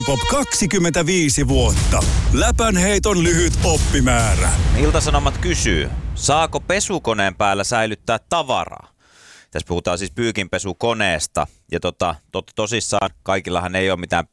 Pop 25 vuotta. Läpänheiton lyhyt oppimäärä. Ilta-Sanomat kysyy, saako pesukoneen päällä säilyttää tavaraa? Tässä puhutaan siis pyykinpesukoneesta. Ja tosissaan kaikillahan ei ole mitään